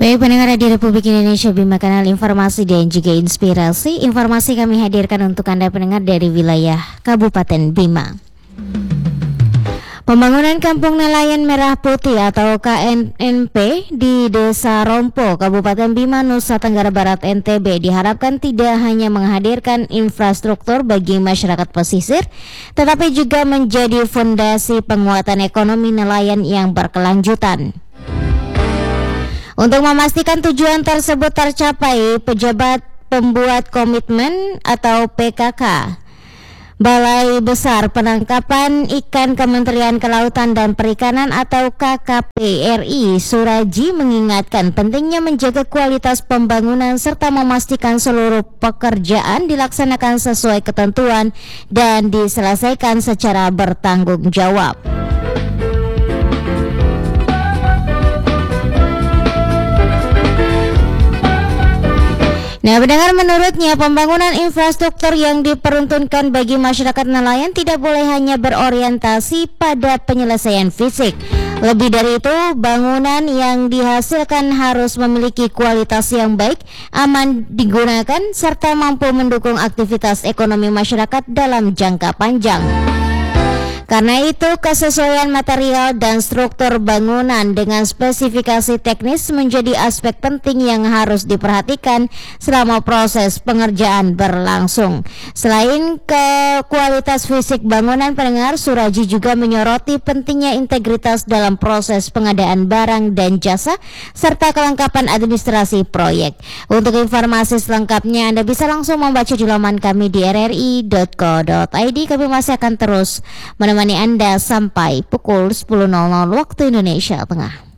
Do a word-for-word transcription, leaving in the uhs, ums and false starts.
Baik pendengar di Republik Indonesia, Bima Kanal Informasi dan juga Inspirasi. Informasi kami hadirkan untuk Anda pendengar dari wilayah Kabupaten Bima. Pembangunan Kampung Nelayan Merah Putih atau K N N P di Desa Rompo, Kabupaten Bima, Nusa Tenggara Barat, N T B diharapkan tidak hanya menghadirkan infrastruktur bagi masyarakat pesisir, tetapi juga menjadi fondasi penguatan ekonomi nelayan yang berkelanjutan. Untuk memastikan tujuan tersebut tercapai, pejabat pembuat komitmen atau P K K Balai Besar Penangkapan Ikan Kementerian Kelautan dan Perikanan atau K K P R I Suraji mengingatkan pentingnya menjaga kualitas pembangunan serta memastikan seluruh pekerjaan dilaksanakan sesuai ketentuan dan diselesaikan secara bertanggung jawab. Nah, pendengar, menurutnya pembangunan infrastruktur yang diperuntukkan bagi masyarakat nelayan tidak boleh hanya berorientasi pada penyelesaian fisik. Lebih dari itu, bangunan yang dihasilkan harus memiliki kualitas yang baik, aman digunakan, serta mampu mendukung aktivitas ekonomi masyarakat dalam jangka panjang. Karena itu, kesesuaian material dan struktur bangunan dengan spesifikasi teknis menjadi aspek penting yang harus diperhatikan selama proses pengerjaan berlangsung. Selain ke kualitas fisik bangunan, pendengar, Suraji juga menyoroti pentingnya integritas dalam proses pengadaan barang dan jasa serta kelengkapan administrasi proyek. Untuk informasi selengkapnya Anda bisa langsung membaca di laman kami di r r i dot co dot i d. Kami masih akan terus menemani Anda sampai pukul sepuluh waktu Indonesia Tengah.